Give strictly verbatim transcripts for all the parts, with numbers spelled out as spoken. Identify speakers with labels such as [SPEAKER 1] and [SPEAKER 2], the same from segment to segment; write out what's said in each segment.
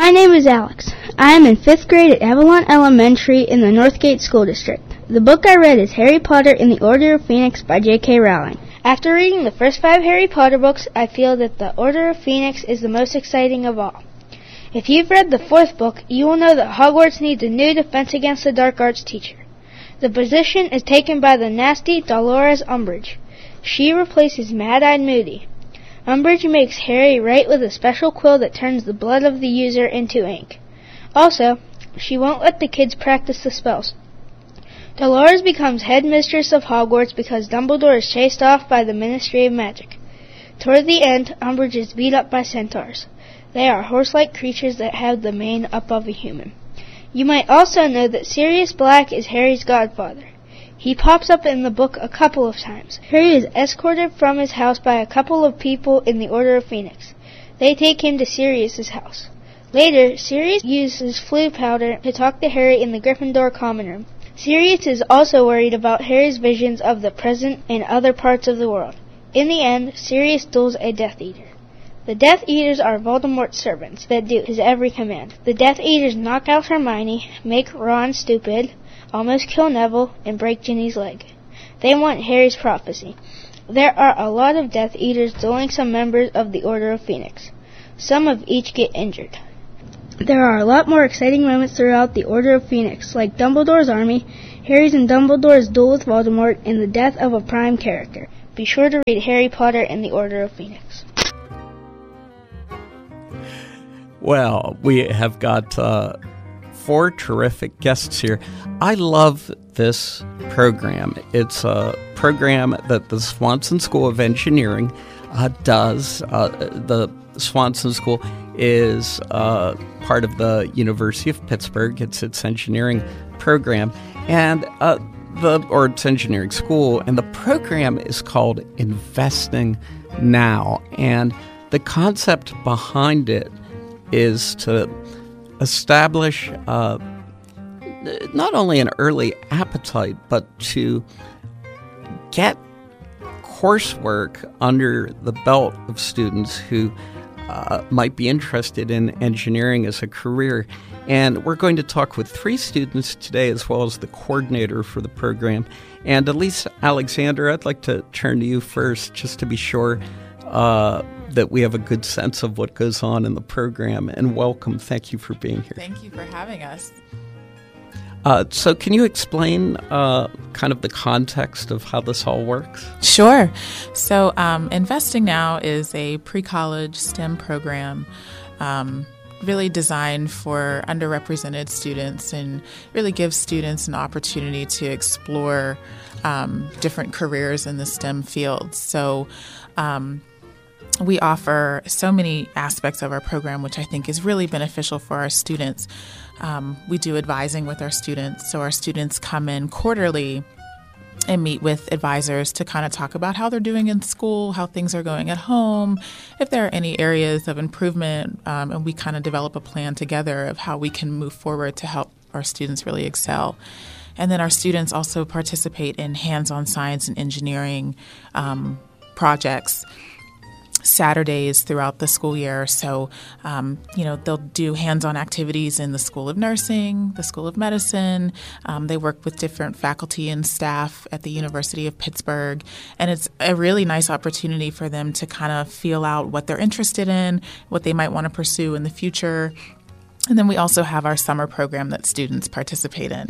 [SPEAKER 1] My name is Alex. I am in fifth grade at Avalon Elementary in the Northgate School District. The book I read is Harry Potter and the Order of Phoenix by J K Rowling. After reading the first five Harry Potter books, I feel that the Order of Phoenix is the most exciting of all. If you've read the fourth book, you will know that Hogwarts needs a new defense against the dark arts teacher. The position is taken by the nasty Dolores Umbridge. She replaces Mad-Eyed Moody. Umbridge makes Harry write with a special quill that turns the blood of the user into ink. Also, she won't let the kids practice the spells. Dolores becomes headmistress of Hogwarts because Dumbledore is chased off by the Ministry of Magic. Toward the end, Umbridge is beat up by centaurs. They are horse-like creatures that have the mane up of a human. You might also know that Sirius Black is Harry's godfather. He pops up in the book a couple of times. Harry is escorted from his house by a couple of people in the Order of Phoenix. They take him to Sirius's house. Later, Sirius uses Floo powder to talk to Harry in the Gryffindor common room. Sirius is also worried about Harry's visions of the present and other parts of the world. In the end, Sirius duels a Death Eater. The Death Eaters are Voldemort's servants that do his every command. The Death Eaters knock out Hermione, make Ron stupid, almost kill Neville, and break Ginny's leg. They want Harry's prophecy. There are a lot of Death Eaters dueling some members of the Order of Phoenix. Some of each get injured. There are a lot more exciting moments throughout the Order of Phoenix, like Dumbledore's army, Harry's and Dumbledore's duel with Voldemort, and the death of a prime character. Be sure to read Harry Potter and the Order of Phoenix.
[SPEAKER 2] Well, we have got uh, four terrific guests here. I love this program. It's a program that the Swanson School of Engineering uh, does. Uh, the Swanson School is uh, part of the University of Pittsburgh. It's its engineering program, and uh, the or its engineering school, and the program is called Investing Now. And the concept behind it is to establish uh, not only an early appetite, but to get coursework under the belt of students who uh, might be interested in engineering as a career. And we're going to talk with three students today, as well as the coordinator for the program. And Elise Alexander, I'd like to turn to you first, just to be sure uh, that we have a good sense of what goes on in the program. And welcome. Thank you for being here.
[SPEAKER 3] Thank you for having us.
[SPEAKER 2] Uh, so can you explain uh, kind of the context of how this all works?
[SPEAKER 3] Sure. So um, Investing Now is a pre-college STEM program um, really designed for underrepresented students and really gives students an opportunity to explore um, different careers in the STEM fields. So um, we offer so many aspects of our program, which I think is really beneficial for our students. Um, we do advising with our students. So our students come in quarterly and meet with advisors to kind of talk about how they're doing in school, how things are going at home, if there are any areas of improvement, um, and we kind of develop a plan together of how we can move forward to help our students really excel. And then our students also participate in hands-on science and engineering um, projects Saturdays throughout the school year. So, um, you know, they'll do hands-on activities in the School of Nursing, the School of Medicine. Um, they work with different faculty and staff at the University of Pittsburgh. And it's a really nice opportunity for them to kind of feel out what they're interested in, what they might want to pursue in the future. And then we also have our summer program that students participate in.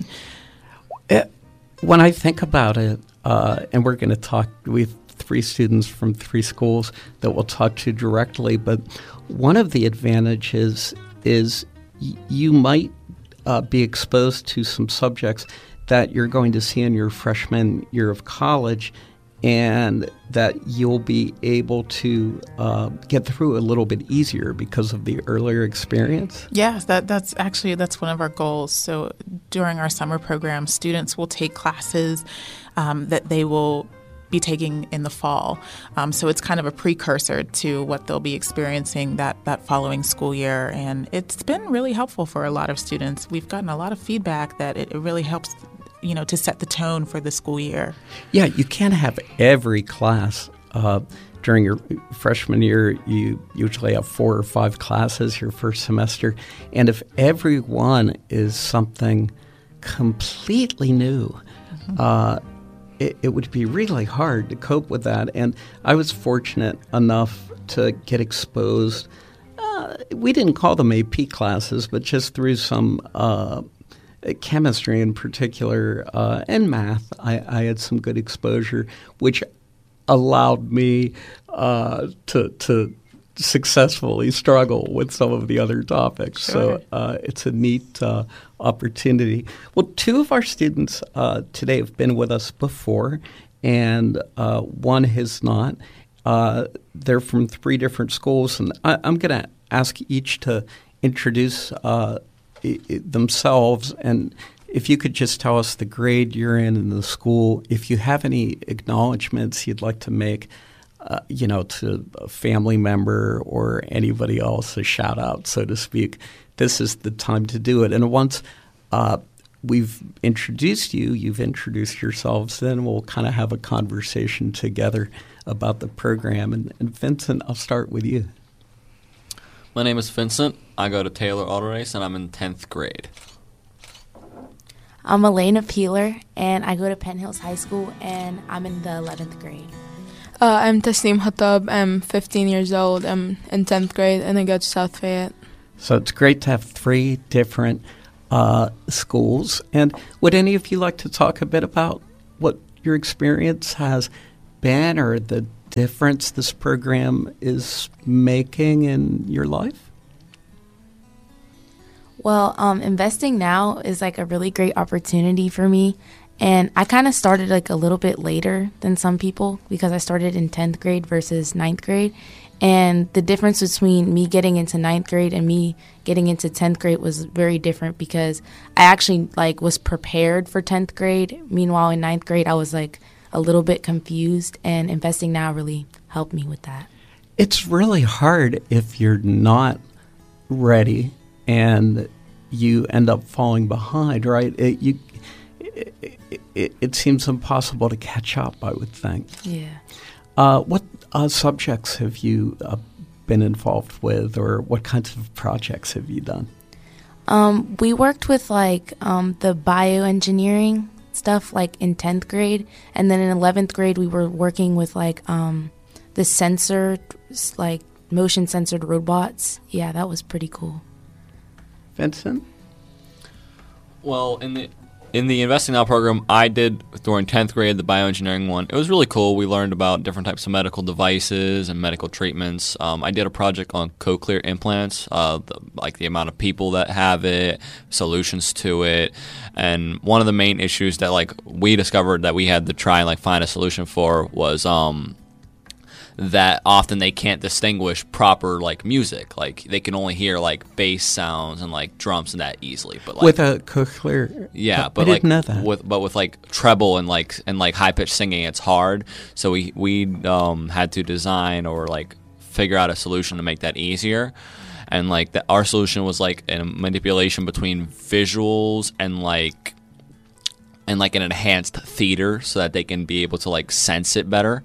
[SPEAKER 2] It, when I think about it, uh, and we're going to talk with three students from three schools that we'll talk to directly, but one of the advantages is y- you might uh, be exposed to some subjects that you're going to see in your freshman year of college, and that you'll be able to uh, get through a little bit easier because of the earlier experience?
[SPEAKER 3] Yes, that, that's actually that's one of our goals. So during our summer program, students will take classes um, that they will be taking in the fall. Um, so it's kind of a precursor to what they'll be experiencing that, that following school year. And it's been really helpful for a lot of students. We've gotten a lot of feedback that it, it really helps, you know, to set the tone for the school year.
[SPEAKER 2] Yeah, you can't have every class uh, during your freshman year, you usually have four or five classes your first semester. And if every one is something completely new, mm-hmm. uh, it, it would be really hard to cope with that. And I was fortunate enough to get exposed. Uh, we didn't call them A P classes, but just through some uh, chemistry in particular uh, and math, I, I had some good exposure, which allowed me uh, to to successfully struggle with some of the other topics. Sure. So uh, it's a neat uh, opportunity. Well, two of our students uh, today have been with us before, and uh, one has not. Uh, they're from three different schools, and I, I'm going to ask each to introduce uh, I- I themselves, and if you could just tell us the grade you're in in the school, if you have any acknowledgments you'd like to make, uh, you know, to a family member or anybody else, a shout out, so to speak, this is the time to do it. And once uh, we've introduced you, you've introduced yourselves, then we'll kind of have a conversation together about the program. And, and Vincent, I'll start with you.
[SPEAKER 4] My name is Vincent. I go to Taylor Auto Race, and I'm in tenth grade.
[SPEAKER 5] I'm Elena Peeler, and I go to Penn Hills High School, and I'm in the eleventh grade.
[SPEAKER 6] Uh, I'm Tasneem Khattab. I'm fifteen years old. I'm in tenth grade, and I go to South Fayette.
[SPEAKER 2] So it's great to have three different uh, schools. And would any of you like to talk a bit about what your experience has been or the difference this program is making in your life?
[SPEAKER 5] Well, um, investing now is like a really great opportunity for me. And I kind of started like a little bit later than some people because I started in tenth grade versus ninth grade. And the difference between me getting into ninth grade and me getting into tenth grade was very different because I actually like was prepared for tenth grade. Meanwhile, in ninth grade, I was like a little bit confused, and investing now really helped me with that.
[SPEAKER 2] It's really hard if you're not ready and you end up falling behind, right? It, you, it, it, it seems impossible to catch up, I would think.
[SPEAKER 5] Yeah.
[SPEAKER 2] Uh, what uh, subjects have you uh, been involved with, or what kinds of projects have you done?
[SPEAKER 5] Um, we worked with like um, the bioengineering stuff like in tenth grade, and then in eleventh grade we were working with like um, the sensor, like motion censored robots. Yeah, that was pretty cool.
[SPEAKER 2] Vincent?
[SPEAKER 4] Well, in the in the Investing Now program, I did during tenth grade the bioengineering one. It was really cool. We learned about different types of medical devices and medical treatments. Um, I did a project on cochlear implants, uh, the, like the amount of people that have it, solutions to it, and one of the main issues that like we discovered that we had to try and like find a solution for was um. that often they can't distinguish proper like music. Like they can only hear like bass sounds and like drums and that easily. But like,
[SPEAKER 2] with a cochlear,
[SPEAKER 4] yeah,
[SPEAKER 2] I
[SPEAKER 4] but
[SPEAKER 2] didn't
[SPEAKER 4] like
[SPEAKER 2] know that.
[SPEAKER 4] with but with like treble and like and like high pitched singing, it's hard. So we we um, had to design or like figure out a solution to make that easier. And like the, our solution was like a manipulation between visuals and like and like an enhanced theater, so that they can be able to like sense it better.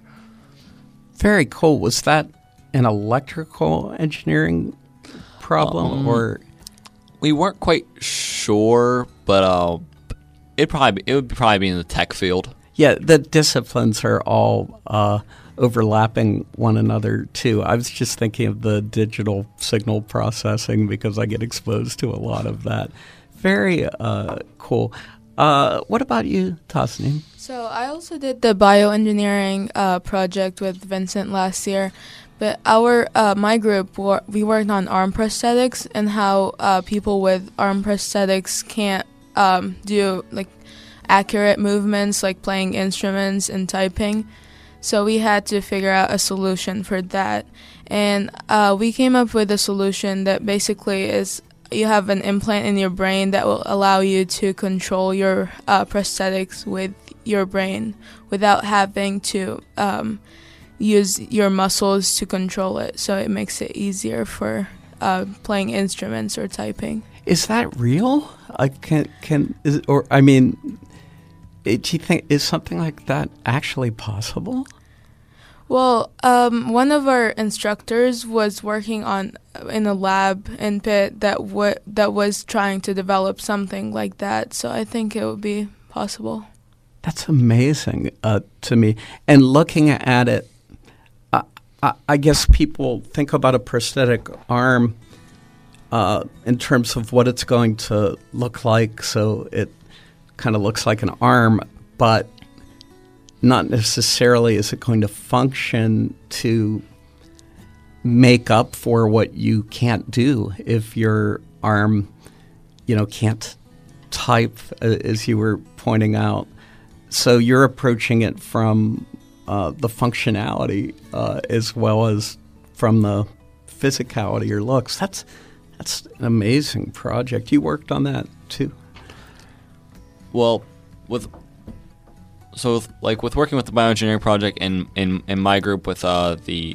[SPEAKER 2] Very cool. Was that an electrical engineering problem, um, or
[SPEAKER 4] we weren't quite sure, but uh, it probably it would probably be in the tech field.
[SPEAKER 2] Yeah, the disciplines are all uh, overlapping one another too. I was just thinking of the digital signal processing because I get exposed to a lot of that. Very uh, cool. Uh, what about you, Tasneem?
[SPEAKER 6] So I also did the bioengineering uh, project with Vincent last year, but our uh, my group wor- we worked on arm prosthetics and how uh, people with arm prosthetics can't um, do like accurate movements like playing instruments and typing. So we had to figure out a solution for that, and uh, we came up with a solution that basically is. You have an implant in your brain that will allow you to control your uh, prosthetics with your brain without having to um, use your muscles to control it. So it makes it easier for uh, playing instruments or typing.
[SPEAKER 2] Is that real? I can can is, or I mean, it, do you think is something like that actually possible?
[SPEAKER 6] Well, um, one of our instructors was working on in a lab in Pitt that w- that was trying to develop something like that. So I think it would be possible.
[SPEAKER 2] That's amazing uh, to me. And looking at it, uh, I, I guess people think about a prosthetic arm uh, in terms of what it's going to look like. So it kind of looks like an arm, but not necessarily is it going to function to make up for what you can't do if your arm, you know, can't type, uh, as you were pointing out. So you're approaching it from uh, the functionality uh, as well as from the physicality or looks. That's that's an amazing project. You worked on that too.
[SPEAKER 4] Well, with so with, like with working with the bioengineering project in in, in my group with uh, the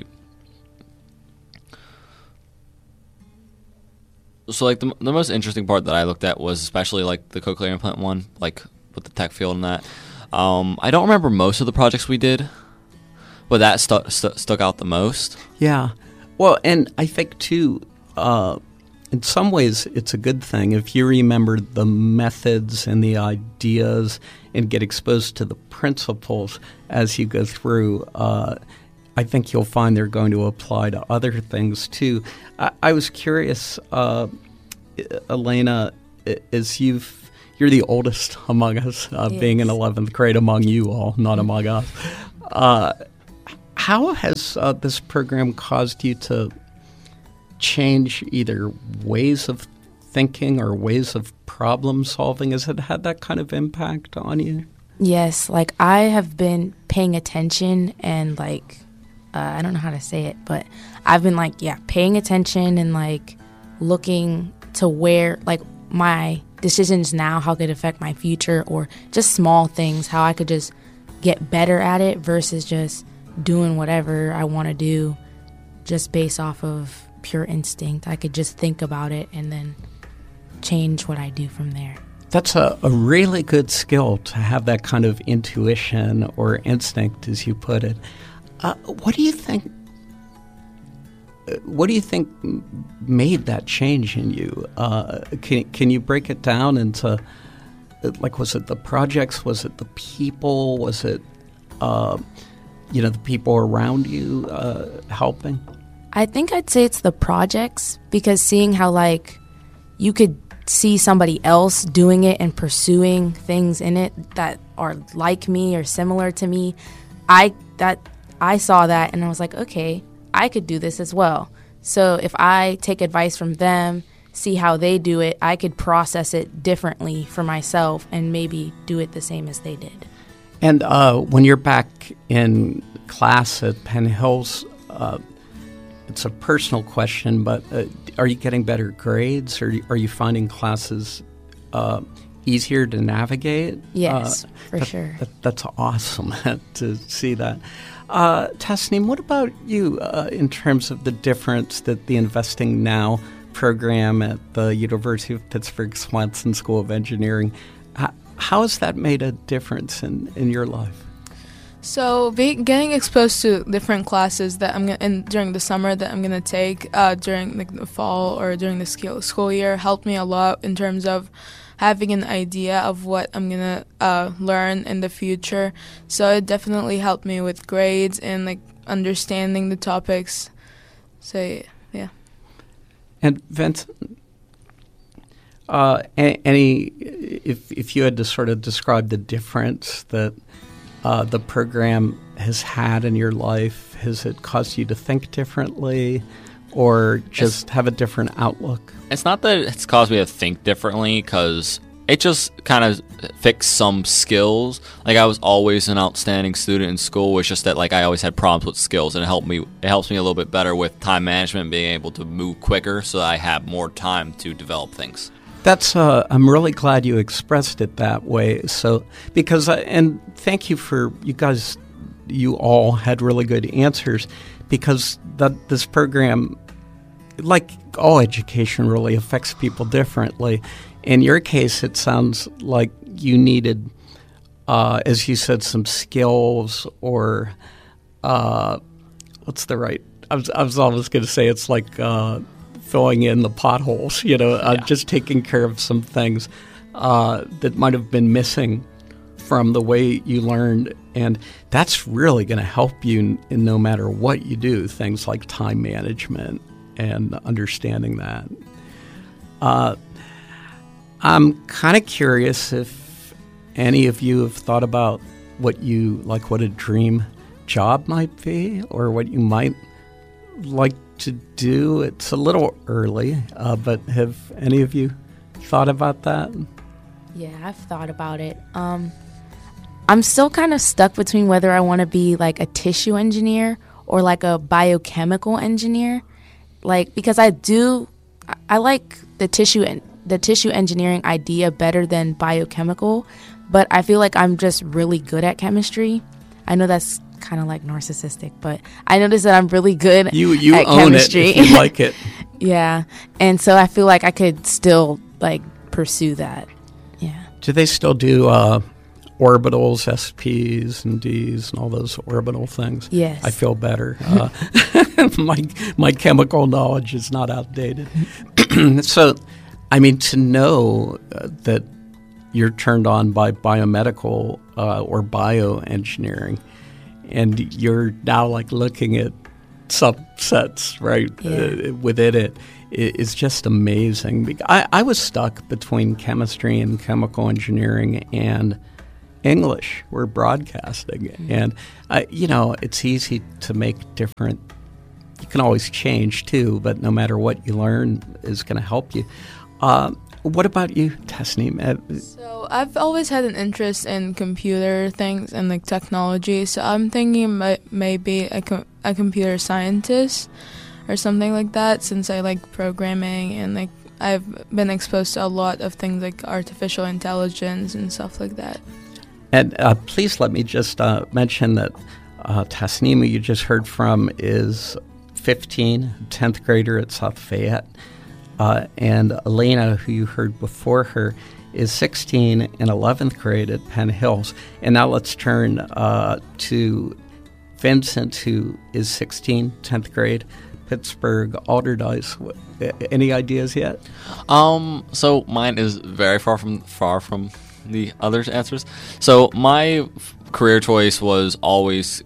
[SPEAKER 4] so like the the most interesting part that I looked at was especially like the cochlear implant one, like with the tech field and that. Um, I don't remember most of the projects we did, but that stu- stu- stuck out the most.
[SPEAKER 2] Yeah. Well, and I think, too, uh, in some ways it's a good thing if you remember the methods and the ideas and get exposed to the principles as you go through. Uh, I think you'll find they're going to apply to other things, too. I, I was curious, uh, Elena, as you've You're the oldest among us, uh, yes. being in eleventh grade among you all, not among us. Uh, how has uh, this program caused you to change either ways of thinking or ways of problem solving? Has it had that kind of impact on you?
[SPEAKER 5] Yes, like I have been paying attention and like, uh, I don't know how to say it, but I've been like, yeah, paying attention and like looking to where like my decisions now, how it could affect my future, or just small things, how I could just get better at it versus just doing whatever I want to do just based off of pure instinct. I could just think about it and then change what I do from there.
[SPEAKER 2] That's a, a really good skill to have that kind of intuition or instinct, as you put it. Uh, what do you think What do you think made that change in you? Uh, can can you break it down into, like, was it the projects? Was it the people? Was it, uh, you know, the people around you uh, helping?
[SPEAKER 5] I think I'd say it's the projects, because seeing how, like, you could see somebody else doing it and pursuing things in it that are like me or similar to me, I that I saw that and I was like, okay, I could do this as well. So if I take advice from them, see how they do it, I could process it differently for myself and maybe do it the same as they did.
[SPEAKER 2] And uh, when you're back in class at Penn Hills, uh, it's a personal question, but uh, are you getting better grades, or are you finding classes uh, easier to navigate?
[SPEAKER 5] Yes,
[SPEAKER 2] uh,
[SPEAKER 5] for
[SPEAKER 2] that,
[SPEAKER 5] sure.
[SPEAKER 2] That, that's awesome to see that. Uh, Tasneem, what about you uh, in terms of the difference that the Investing Now program at the University of Pittsburgh Swanson School of Engineering, how, how has that made a difference in, in your life?
[SPEAKER 6] So be, getting exposed to different classes that I'm gonna, in, during the summer that I'm going to take uh, during like, the fall or during the school, school year helped me a lot in terms of having an idea of what I'm going to uh, learn in the future. So it definitely helped me with grades and like understanding the topics. So, yeah.
[SPEAKER 2] And Vincent, uh, any if if you had to sort of describe the difference that uh, the program has had in your life, has it caused you to think differently or just it's, have a different outlook?
[SPEAKER 4] It's not that it's caused me to think differently, because it just kind of fixed some skills. Like, I was always an outstanding student in school. It's just that, like, I always had problems with skills, and it helped me. It helps me a little bit better with time management, being able to move quicker, so that I have more time to develop things.
[SPEAKER 2] That's. Uh, I'm really glad you expressed it that way. So, because uh, and thank you for you guys. You all had really good answers, because that this program, like all education, really affects people differently. In your case, it sounds like you needed, uh, as you said, some skills or uh, what's the right? I was, I was almost going to say it's like uh, filling in the potholes, you know, uh,
[SPEAKER 4] Yeah.
[SPEAKER 2] just taking care of some things uh, that might have been missing from the way you learned. And that's really going to help you in, in no matter what you do, things like time management and understanding that. Uh, I'm kind of curious if any of you have thought about what you, like what a dream job might be or what you might like to do. It's a little early, uh, but have any of you thought about that?
[SPEAKER 5] Yeah, I've thought about it. Um, I'm still kind of stuck between whether I want to be like a tissue engineer or like a biochemical engineer. Like, because I do, I, I like the tissue and the tissue engineering idea better than biochemical, but I feel like I'm just really good at chemistry. I know that's kind of like narcissistic, but I noticed that I'm really good
[SPEAKER 2] You you
[SPEAKER 5] at
[SPEAKER 2] own
[SPEAKER 5] chemistry.
[SPEAKER 2] it if you like it.
[SPEAKER 5] Yeah, and so I feel like I could still like pursue that. Yeah.
[SPEAKER 2] Do they still do uh, orbitals, S Ps and Ds and all those orbital things?
[SPEAKER 5] Yes.
[SPEAKER 2] I feel better. Uh, my my chemical knowledge is not outdated. So, I mean, to know uh, that you're turned on by biomedical uh, or bioengineering, and you're now like looking at subsets, right,
[SPEAKER 5] Yeah.
[SPEAKER 2] uh, within it, it is just amazing. Bec- I, I was stuck between chemistry and chemical engineering and English. We're broadcasting. And, uh, you know, it's easy to make different, you can always change too, but no matter what you learn is going to help you. Uh, what about you, Tasneem? Uh,
[SPEAKER 6] So I've always had an interest in computer things and like technology. So I'm thinking may- maybe a, com- a computer scientist or something like that, since I like programming and like I've been exposed to a lot of things like artificial intelligence and stuff like that.
[SPEAKER 2] And uh, please let me just uh, mention that uh, Tasneem, who you just heard from, is fifteen, tenth grader at South Fayette. Uh, and Elena, who you heard before her, is sixteen in eleventh grade at Penn Hills. And now let's turn uh, to Vincent, who is sixteen, tenth grade, Pittsburgh Alderdice. Any ideas yet?
[SPEAKER 4] Um, so mine is very far from far from the others' answers. So my f- career choice was always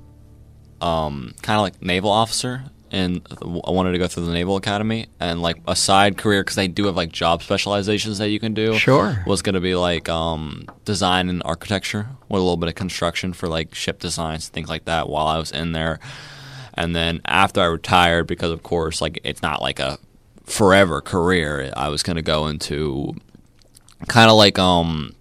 [SPEAKER 4] um, kind of like naval officer, and I wanted to go through the Naval Academy. And like a side career, because they do have like job specializations that you can do.
[SPEAKER 2] Sure.
[SPEAKER 4] Was going to be like um, design and architecture with a little bit of construction for like ship designs, things like that. While I was in there. And then after I retired, because of course, like it's not like a forever career, I was going to go into kind of like um,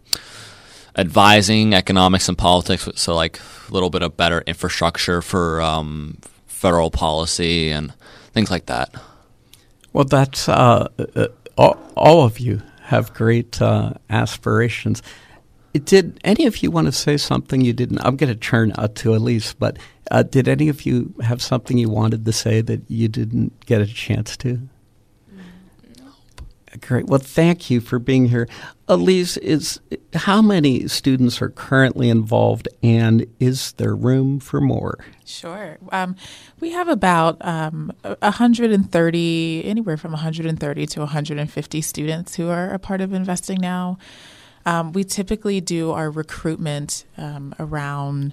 [SPEAKER 4] advising economics and politics. So like a little bit of better infrastructure for um, federal policy and things like that.
[SPEAKER 2] Well, that's uh, uh, all, all of you have great uh, aspirations. Did any of you want to say something you didn't? I'm going to turn uh, to Elise, but uh, did any of you have something you wanted to say that you didn't get a chance to? No. Great. Well, thank you for being here. Elise, is how many students are currently involved, and is there room for more?
[SPEAKER 3] Sure. Um, we have about um, one hundred thirty, anywhere from one hundred thirty to one hundred fifty students who are a part of Investing Now. Um, we typically do our recruitment um, around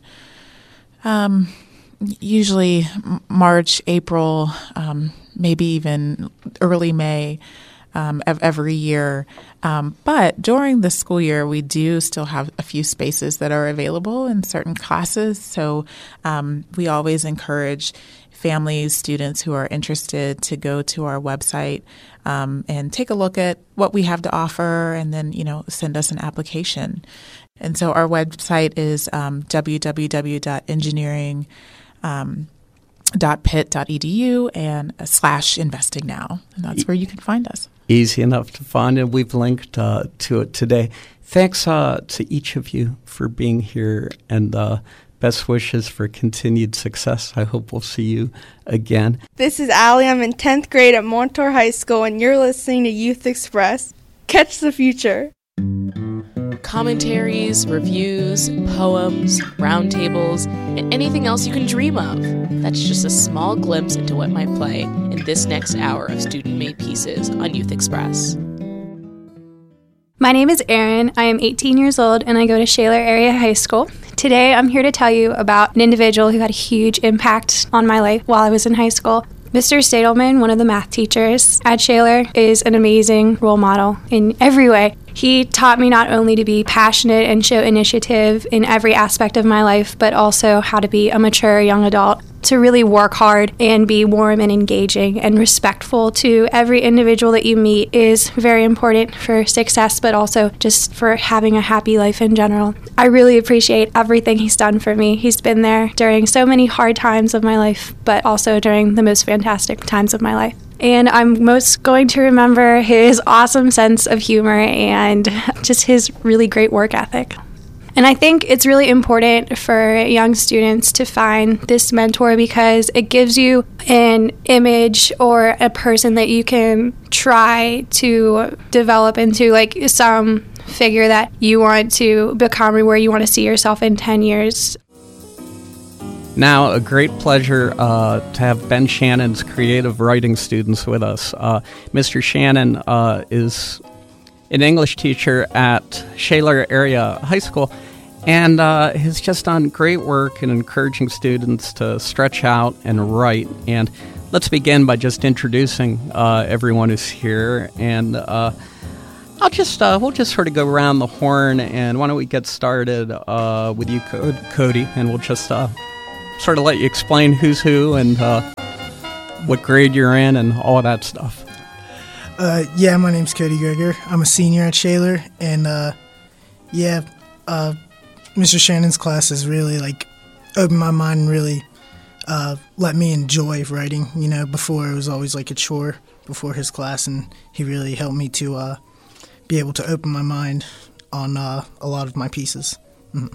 [SPEAKER 3] um, usually March, April, um, maybe even early May um, of every year. Um, but during the school year, we do still have a few spaces that are available in certain classes. So um, we always encourage families, students who are interested to go to our website um, and take a look at what we have to offer, and then, you know, send us an application. And so our website is um, w w w dot engineering dot pitt dot e d u and uh, slash investing now. And that's where you can find us.
[SPEAKER 2] Easy enough to find, and we've linked uh, to it today. Thanks uh, to each of you for being here, and uh, best wishes for continued success. I hope we'll see you again.
[SPEAKER 7] This is Allie. I'm in tenth grade at Montour High School, and you're listening to Youth Express. Catch the future.
[SPEAKER 8] commentaries, reviews, poems, roundtables, and anything else you can dream of. That's just a small glimpse into what might play in this next hour of student-made pieces on Youth Express.
[SPEAKER 9] My name is Erin. I am eighteen years old and I go to Shaler Area High School. Today I'm here to tell you about an individual who had a huge impact on my life while I was in high school. Mister Stadelman, one of the math teachers at Shaler, is an amazing role model in every way. He taught me not only to be passionate and show initiative in every aspect of my life, but also how to be a mature young adult, to really work hard and be warm and engaging and respectful to every individual that you meet is very important for success, but also just for having a happy life in general. I really appreciate everything he's done for me. He's been there during so many hard times of my life, but also during the most fantastic times of my life. And I'm most going to remember his awesome sense of humor and just his really great work ethic. And I think it's really important for young students to find this mentor because it gives you an image or a person that you can try to develop into like some figure that you want to become or where you want to see yourself in ten years.
[SPEAKER 2] Now, a great pleasure uh, to have Ben Shannon's creative writing students with us. Uh, Mister Shannon uh, is an English teacher at Shaler Area High School, and uh, has just done great work in encouraging students to stretch out and write. And let's begin by just introducing uh, everyone who's here. And uh, I'll just uh, we'll just sort of go around the horn. And why don't we get started uh, with you, Cody, and we'll just uh, sort of let you explain who's who and uh, what grade you're in and all of that stuff.
[SPEAKER 10] Uh, yeah, my name's Cody Greger. I'm a senior at Shaler, and uh, yeah, uh, Mister Shannon's class has really like opened my mind and really uh, let me enjoy writing. You know, before it was always like a chore before his class, and he really helped me to uh, be able to open my mind on uh, a lot of my pieces. Mm-hmm.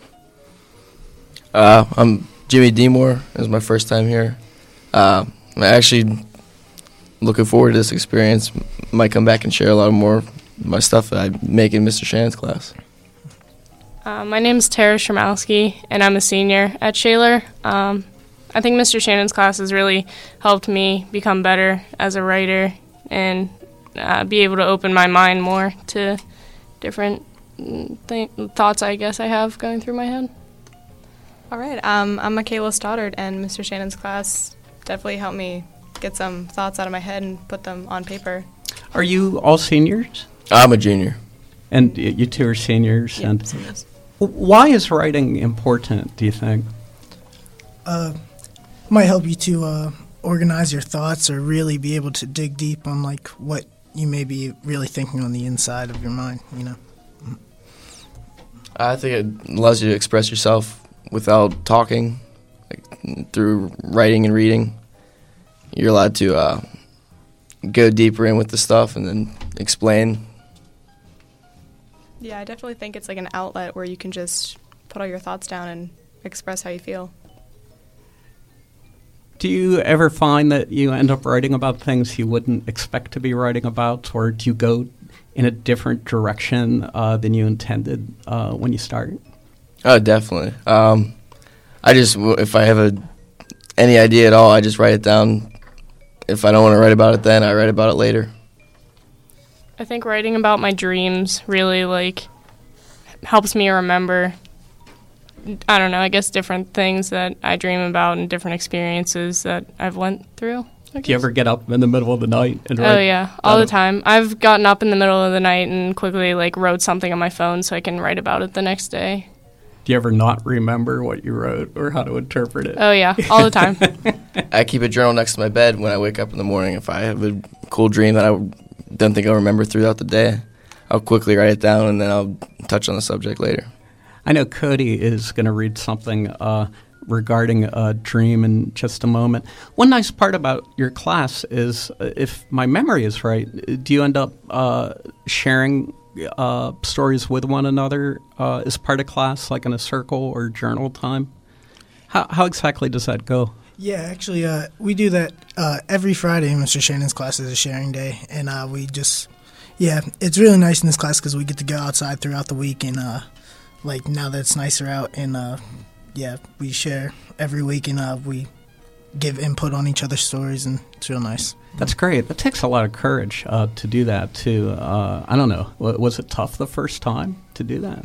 [SPEAKER 11] Uh, I'm Jimmy Demore. It was my first time here. Uh, I'm actually looking forward to this experience. Might come back and share a lot more of my stuff that I make in Mister Shannon's class.
[SPEAKER 12] Uh, my name is Tara Shermowski, and I'm a senior at Shaler. Um, I think Mister Shannon's class has really helped me become better as a writer and uh, be able to open my mind more to different th- thoughts, I guess, I have going through my head.
[SPEAKER 13] All right, um, I'm Michaela Stoddard, and Mister Shannon's class definitely helped me get some thoughts out of my head and put them on paper.
[SPEAKER 2] Are you all seniors?
[SPEAKER 11] I'm a junior.
[SPEAKER 2] And y- you two are seniors.
[SPEAKER 13] Yep,
[SPEAKER 2] and
[SPEAKER 13] seniors.
[SPEAKER 2] Why is writing important, do you think?
[SPEAKER 10] Uh, might help you to uh, organize your thoughts or really be able to dig deep on like what you may be really thinking on the inside of your mind, you know?
[SPEAKER 11] I think it allows you to express yourself without talking, like, through writing and reading. You're allowed to uh, go deeper in with the stuff and then explain.
[SPEAKER 13] Yeah, I definitely think it's like an outlet where you can just put all your thoughts down and express how you feel.
[SPEAKER 2] Do you ever find that you end up writing about things you wouldn't expect to be writing about, or do you go in a different direction uh, than you intended uh, when you start?
[SPEAKER 11] Oh, definitely. Um, I just, if I have a any idea at all, I just write it down. If I don't want to write about it then, I write about it later.
[SPEAKER 12] I think writing about my dreams really, like, helps me remember, I don't know, I guess different things that I dream about and different experiences that I've went through.
[SPEAKER 2] Do you ever get up in the middle of the night and write?
[SPEAKER 12] Oh, yeah, all the time. I've gotten up in the middle of the night and quickly, like, wrote something on my phone so I can write about it the next day.
[SPEAKER 2] Do you ever not remember what you wrote or how to interpret it?
[SPEAKER 12] Oh, yeah, all the time.
[SPEAKER 11] I keep a journal next to my bed when I wake up in the morning. If I have a cool dream that I don't think I'll remember throughout the day, I'll quickly write it down and then I'll touch on the subject later.
[SPEAKER 2] I know Cody is going to read something uh, regarding a dream in just a moment. One nice part about your class is, uh, if my memory is right, do you end up uh, sharing uh, stories with one another uh, as part of class, like in a circle or journal time? How, how exactly does that go?
[SPEAKER 10] Yeah, actually, uh, we do that uh, every Friday. Mister Shannon's class is a sharing day, and uh, we just, Yeah, it's really nice in this class because we get to go outside throughout the week, and uh, like now that it's nicer out, and uh, yeah, we share every week, and uh, we give input on each other's stories, and it's real nice.
[SPEAKER 2] That's great. That takes a lot of courage uh, to do that, too. Uh, I don't know. Was it tough the first time to do that?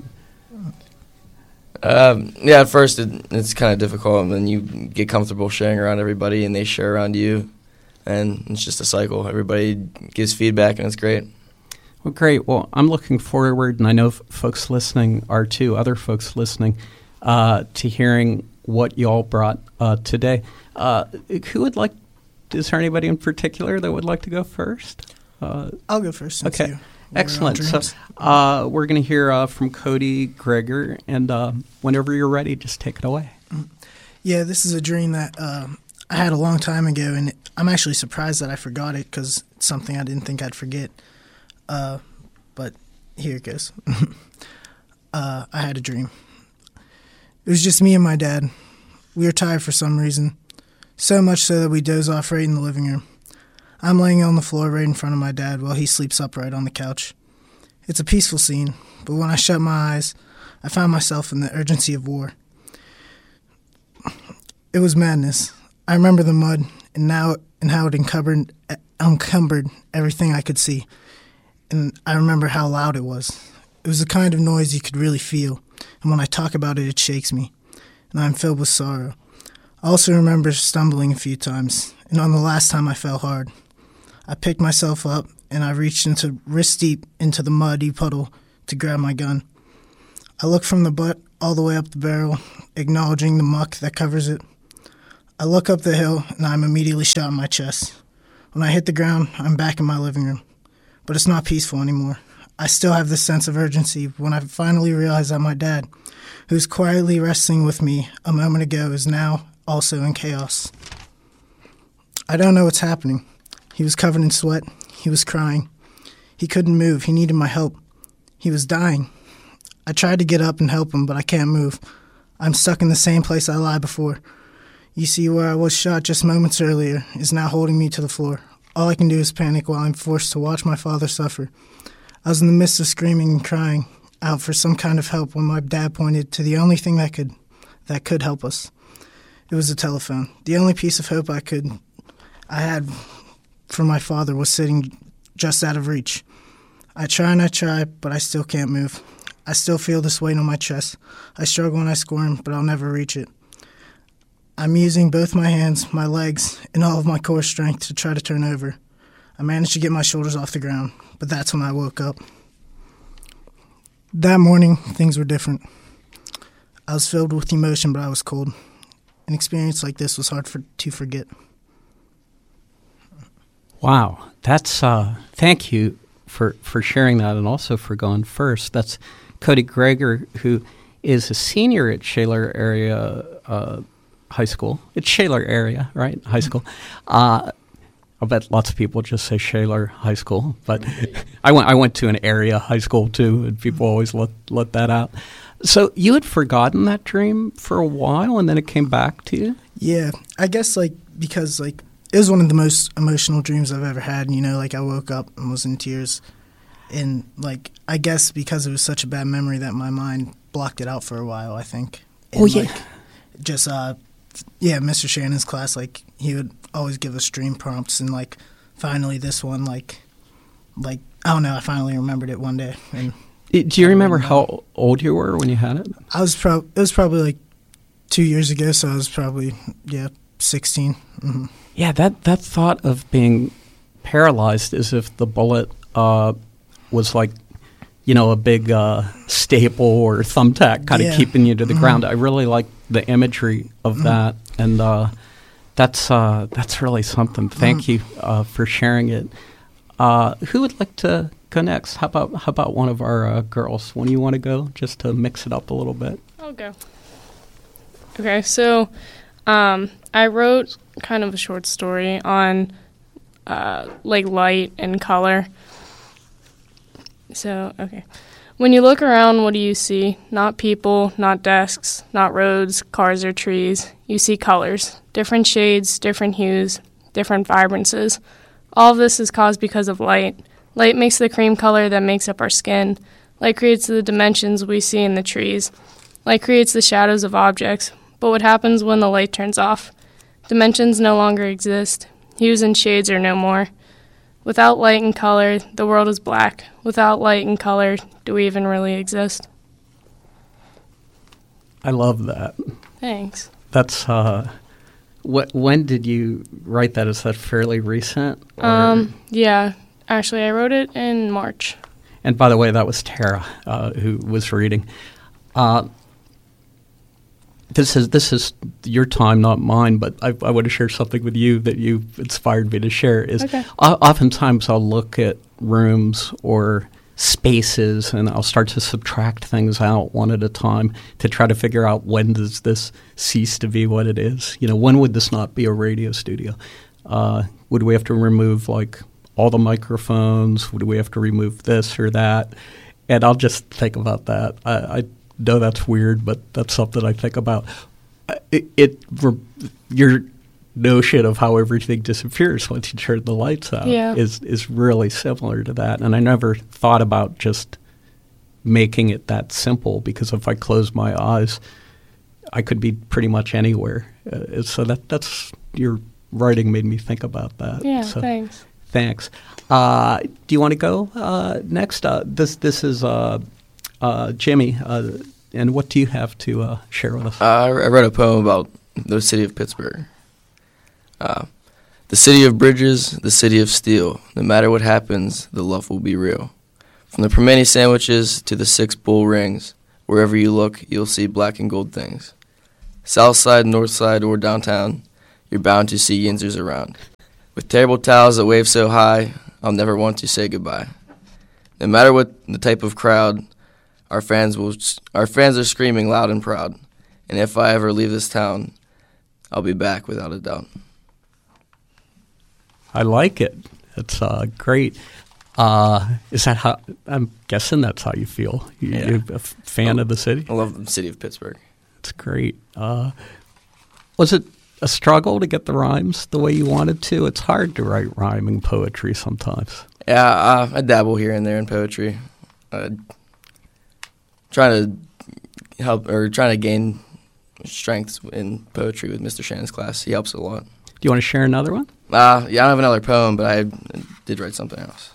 [SPEAKER 11] Um, yeah, at first it, it's kind of difficult, and then you get comfortable sharing around everybody, and they share around you, and it's just a cycle. Everybody gives feedback, and it's great.
[SPEAKER 2] Well, great. Well, I'm looking forward, and I know f- folks listening are too, other folks listening, uh, to hearing what y'all brought uh, today. Uh, who would like, is there anybody in particular that would like to go first? Uh,
[SPEAKER 10] I'll go first. Since
[SPEAKER 2] okay.
[SPEAKER 10] You
[SPEAKER 2] Excellent. So uh, we're going to hear uh, from Cody Greger, and uh, whenever you're ready, just take it away.
[SPEAKER 10] Yeah, this is a dream that uh, I had a long time ago, and I'm actually surprised that I forgot it because it's something I didn't think I'd forget. Uh, but here it goes. uh, I had a dream. It was just me and my dad. We were tired for some reason, so much so that we doze off right in the living room. I'm laying on the floor right in front of my dad while he sleeps upright on the couch. It's a peaceful scene, but when I shut my eyes, I found myself in the urgency of war. It was madness. I remember the mud and now and how it encumbered, encumbered everything I could see. And I remember how loud it was. It was the kind of noise you could really feel, and when I talk about it, it shakes me, and I'm filled with sorrow. I also remember stumbling a few times, and on the last time I fell hard. I picked myself up, and I reached into wrist deep into the muddy puddle to grab my gun. I look from the butt all the way up the barrel, acknowledging the muck that covers it. I look up the hill, and I'm immediately shot in my chest. When I hit the ground, I'm back in my living room. But it's not peaceful anymore. I still have this sense of urgency when I finally realize that my dad, who's quietly wrestling with me a moment ago, is now also in chaos. I don't know what's happening. He was covered in sweat. He was crying. He couldn't move. He needed my help. He was dying. I tried to get up and help him, but I can't move. I'm stuck in the same place I lied before. You see, where I was shot just moments earlier is now holding me to the floor. All I can do is panic while I'm forced to watch my father suffer. I was in the midst of screaming and crying out for some kind of help when my dad pointed to the only thing that could that could help us. It was a telephone. The only piece of hope I could I had for my father was sitting just out of reach. I try and I try, but I still can't move. I still feel this weight on my chest. I struggle and I squirm, but I'll never reach it. I'm using both my hands, my legs, and all of my core strength to try to turn over. I managed to get my shoulders off the ground, but that's when I woke up. That morning, things were different. I was filled with emotion, but I was cold. An experience like this was hard for, to forget.
[SPEAKER 2] Wow. That's, uh, thank you for, for sharing that and also for going first. That's Cody Greger, who is a senior at Shaler Area uh High School. It's Shaler Area, right? High school. Uh, I bet lots of people just say Shaler High School, but I went. I went to an area high school too, and people always let let that out. So you had forgotten that dream for a while, and then it came back to you.
[SPEAKER 10] Yeah, I guess like because like it was one of the most emotional dreams I've ever had. You know, like I woke up and was in tears, and like I guess because it was such a bad memory that my mind blocked it out for a while. I think. And,
[SPEAKER 2] oh yeah.
[SPEAKER 10] Like, just uh. Yeah, Mister Shannon's class, like, he would always give us dream prompts, and, like, finally this one, like, like I don't know, I finally remembered it one day. And
[SPEAKER 2] do you remember how old you were when you had it?
[SPEAKER 10] I was prob- it was probably, like, two years ago, so I was probably, yeah, sixteen. Mm-hmm.
[SPEAKER 2] Yeah, that, that thought of being paralyzed as if the bullet uh, was, like, you know, a big uh, staple or thumbtack kind of yeah. keeping you to the mm-hmm. ground. I really like the imagery of mm-hmm. that, and uh, that's uh, that's really something. Thank mm-hmm. you uh, for sharing it. Uh, who would like to go next? How about how about one of our uh, girls? When you want to go, just to mix it up a little bit.
[SPEAKER 12] I'll go. Okay, so um, I wrote kind of a short story on uh, like light and color. So, okay. When you look around, what do you see? Not people, not desks, not roads, cars, or trees. You see colors, different shades, different hues, different vibrances. All of this is caused because of light. Light makes the cream color that makes up our skin. Light creates the dimensions we see in the trees. Light creates the shadows of objects. But what happens when the light turns off? Dimensions no longer exist. Hues and shades are no more. Without light and color, the world is black. Without light and color, do we even really exist?
[SPEAKER 2] I love that.
[SPEAKER 12] Thanks.
[SPEAKER 2] That's, uh, what, when did you write that? Is that fairly recent? Or?
[SPEAKER 12] Um, yeah. Actually, I wrote it in March.
[SPEAKER 2] And by the way, that was Tara uh, who was reading. Uh, this is this is your time, not mine, but I, I want to share something with you that you inspired me to share. Is
[SPEAKER 12] okay.
[SPEAKER 2] o- oftentimes I'll look at rooms or spaces and I'll start to subtract things out one at a time to try to figure out when does this cease to be what it is. You know, when would this not be a radio studio? Uh, would we have to remove like all the microphones? Would we have to remove this or that? And I'll just think about that. I, I know that's weird, but that's something I think about. It, it your notion of how everything disappears once you turn the lights out
[SPEAKER 12] yeah.
[SPEAKER 2] is is really similar to that. And I never thought about just making it that simple, because if I close my eyes, I could be pretty much anywhere. Uh, so that that's your writing made me think about that.
[SPEAKER 12] Yeah,
[SPEAKER 2] so.
[SPEAKER 12] thanks.
[SPEAKER 2] Thanks. Uh, do you want to go uh, next? Uh, this this is uh, uh, Jimmy, uh, and what do you have to uh, share with us?
[SPEAKER 11] Uh, I read a poem about the city of Pittsburgh. Uh, the city of bridges, the city of steel. No matter what happens, the love will be real. From the permane sandwiches to the six bull rings, wherever you look, you'll see black and gold things. South side, north side, or downtown, you're bound to see yinzers around. With terrible towels that wave so high, I'll never want to say goodbye. No matter what the type of crowd, our fans will, our fans are screaming loud and proud. And if I ever leave this town, I'll be back without a doubt.
[SPEAKER 2] I like it. It's uh, great. Uh, is that how? I'm guessing that's how you feel. You,
[SPEAKER 11] Yeah.
[SPEAKER 2] You're a f- fan
[SPEAKER 11] I,
[SPEAKER 2] of the city.
[SPEAKER 11] I love the city of Pittsburgh.
[SPEAKER 2] It's great. Uh, was it a struggle to get the rhymes the way you wanted to? It's hard to write rhyming poetry sometimes.
[SPEAKER 11] Yeah, uh, I dabble here and there in poetry. Uh, trying to help or trying to gain strength in poetry with Mister Shannon's class. He helps a lot.
[SPEAKER 2] Do you want to share another one?
[SPEAKER 11] Uh, yeah, I don't have another poem, but I did write something else.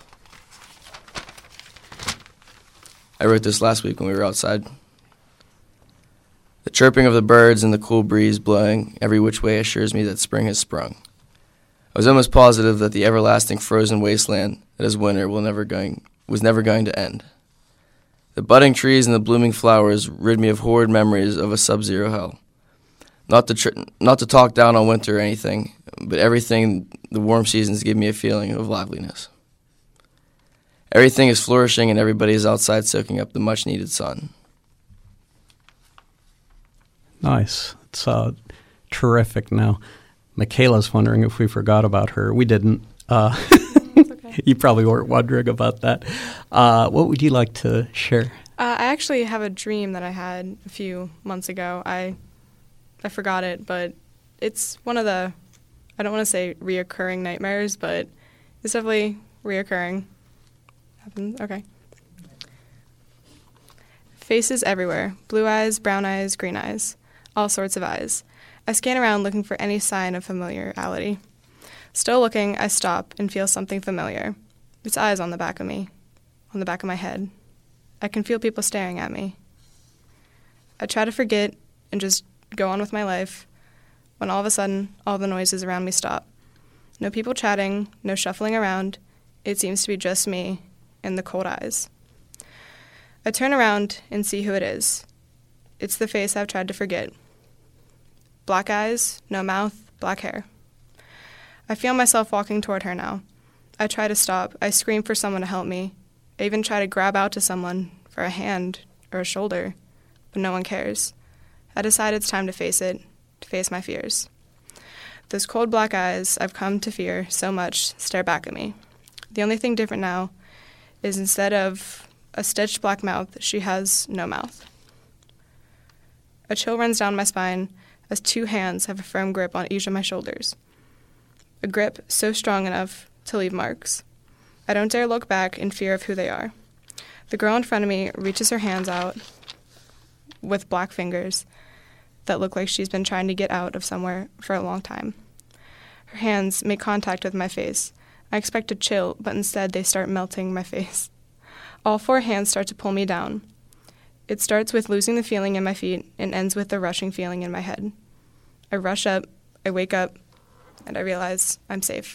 [SPEAKER 11] I wrote this last week when we were outside. The chirping of the birds and the cool breeze blowing every which way assures me that spring has sprung. I was almost positive that the everlasting frozen wasteland that is winter will never going, was never going to end. The budding trees and the blooming flowers rid me of horrid memories of a sub-zero hell. Not to, tr- not to talk down on winter or anything, but everything, the warm seasons give me a feeling of liveliness. Everything is flourishing and everybody is outside soaking up the much-needed sun.
[SPEAKER 2] Nice. It's uh, terrific. Now, Michaela's wondering if we forgot about her. We didn't. Uh, okay. You probably weren't wondering about that. Uh, what would you like to share?
[SPEAKER 13] Uh, I actually have a dream that I had a few months ago. I I forgot it, but it's one of the, I don't want to say reoccurring nightmares, but it's definitely reoccurring. Happens. Okay. Faces everywhere. Blue eyes, brown eyes, green eyes. All sorts of eyes. I scan around looking for any sign of familiarity. Still looking, I stop and feel something familiar. It's eyes on the back of me, on the back of my head. I can feel people staring at me. I try to forget and just go on with my life, when all of a sudden, all the noises around me stop. No people chatting, no shuffling around. It seems to be just me and the cold eyes. I turn around and see who it is. It's the face I've tried to forget. Black eyes, no mouth, black hair. I feel myself walking toward her now. I try to stop. I scream for someone to help me. I even try to grab out to someone for a hand or a shoulder, but no one cares. I decide it's time to face it, to face my fears. Those cold black eyes I've come to fear so much stare back at me. The only thing different now is instead of a stitched black mouth, she has no mouth. A chill runs down my spine as two hands have a firm grip on each of my shoulders. A grip so strong enough to leave marks. I don't dare look back in fear of who they are. The girl in front of me reaches her hands out with black fingers that look like she's been trying to get out of somewhere for a long time. Her hands make contact with my face. I expect to chill, but instead they start melting my face. All four hands start to pull me down. It starts with losing the feeling in my feet and ends with the rushing feeling in my head. I rush up, I wake up, and I realize I'm safe.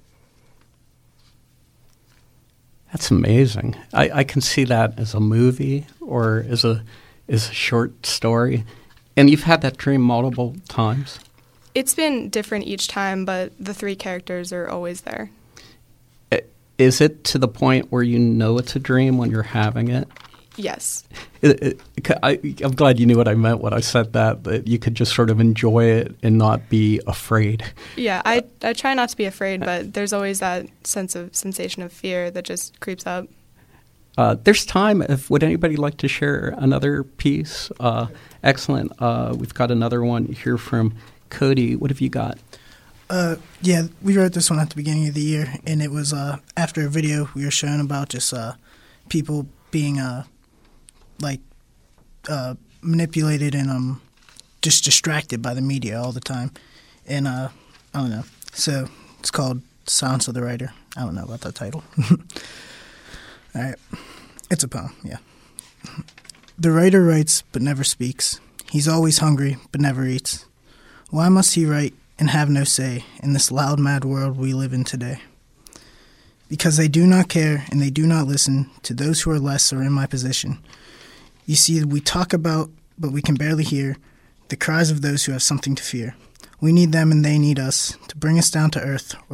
[SPEAKER 2] That's amazing. I, I can see that as a movie or as a as a short story. And you've had that dream multiple times?
[SPEAKER 13] It's been different each time, but the three characters are always there.
[SPEAKER 2] Is it to the point where you know it's a dream when you're having it?
[SPEAKER 13] Yes.
[SPEAKER 2] It, it, I, I'm glad you knew what I meant when I said that, that you could just sort of enjoy it and not be afraid.
[SPEAKER 13] Yeah, I, I try not to be afraid, but there's always that sense of sensation of fear that just creeps up.
[SPEAKER 2] Uh, there's time. If would anybody like to share another piece? Uh, excellent. Uh, we've got another one here from Cody. What have you got?
[SPEAKER 10] Uh, yeah, we wrote this one at the beginning of the year, and it was uh, after a video we were showing about just uh, people being uh, like uh, manipulated and um, just distracted by the media all the time. And uh, I don't know. So it's called Silence of the Writer. I don't know about that title. All right. It's a poem, yeah. The writer writes but never speaks. He's always hungry but never eats. Why must he write and have no say in this loud, mad world we live in today? Because they do not care and they do not listen to those who are less or in my position. You see, we talk about, but we can barely hear, the cries of those who have something to fear. We need them and they need us to bring us down to earth, or